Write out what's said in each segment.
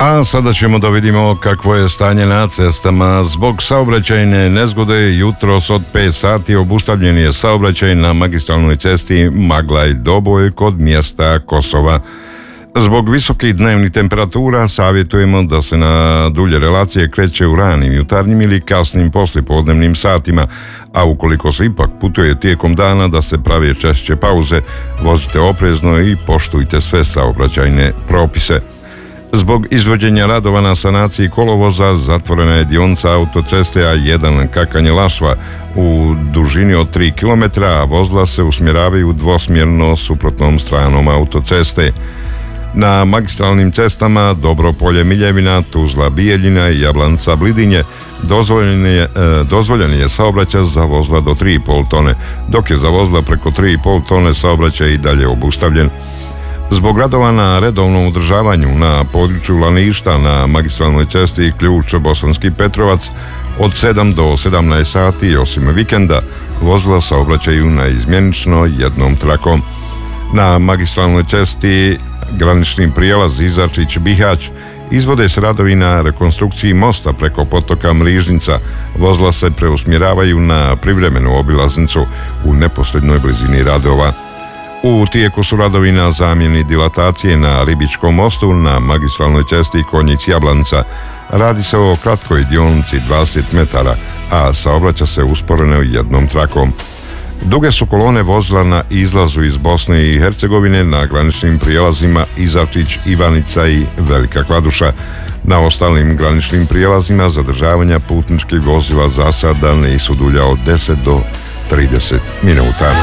A sada ćemo da vidimo kakvo je stanje na cestama. Zbog saobraćajne nezgode jutros od 5 sati obustavljen je saobraćaj na magistralnoj cesti Maglaj-Doboj kod mjesta Kosova. Zbog visokih dnevnih temperatura savjetujemo da se na dulje relacije kreće u ranim jutarnjim ili kasnim poslijepodnevnim satima, a ukoliko se ipak putuje tijekom dana da se prave češće pauze, vozite oprezno i poštujte sve saobraćajne propise. Zbog izvođenja radova na sanaciji kolovoza zatvorena je dionica autoceste A1 Kakanje-Lašva u dužini od 3 km, a vozila se usmjeravaju dvosmjerno suprotnom stranom autoceste. Na magistralnim cestama Dobropolje Miljevina, Tuzla Bijeljina i Jablanca Blidinje dozvoljen je saobraćaj za vozila do 3,5 tone, dok je za vozila preko 3,5 tone saobraćaj i dalje obustavljen. Zbog radova na redovnom održavanju na području Laništa na magistralnoj cesti Ključ Bosanski Petrovac od 7 do 17 sati osim vikenda vozila saobraćaju na izmjenično jednom trakom. Na magistralnoj cesti granični prijelaz Izačić-Bihać izvode se radovi na rekonstrukciji mosta preko potoka Mrižnica. Vozila se preusmjeravaju na privremenu obilaznicu u neposrednoj blizini radova. U tijeku su radovi na zamjeni dilatacije na Ribičkom mostu na magistralnoj cesti Konjic-Jablanca. Radi se o kratkoj dionici 20 metara, a saobraća se usporeno jednom trakom. Duge su kolone vozila na izlazu iz Bosne i Hercegovine na graničnim prijelazima Izačić, Ivanica i Velika Kladuša. Na ostalim graničnim prijelazima zadržavanja putničkih vozila za sada nisu dulja od 10 do 30 minuta.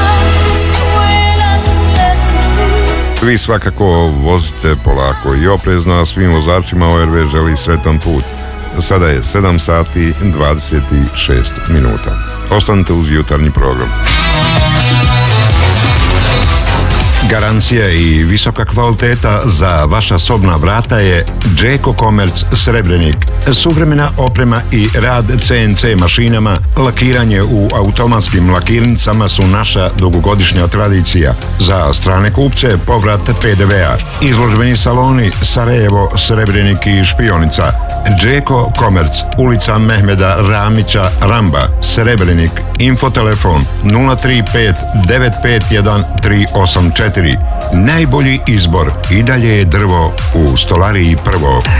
Vi svakako vozite polako i oprezno, a svim vozačima ORV želi sretan put. Sada je 7 sati 26 minuta. Ostanite uz jutarnji program. Garancija i visoka kvaliteta za vaša sobna vrata je Đeko Komerc Srebrenik. Suvremena oprema i rad CNC mašinama, lakiranje u automatskim lakirnicama su naša dugogodišnja tradicija. Za strane kupce povrat PDV-a. Izložbeni saloni Sarajevo, Srebrenik i Špionica. Đeko Komerc, ulica Mehmeda Ramića Ramba, Srebrenik. Infotelefon 035 951 384. Najbolji izbor i dalje je drvo u Stolariji Prvo.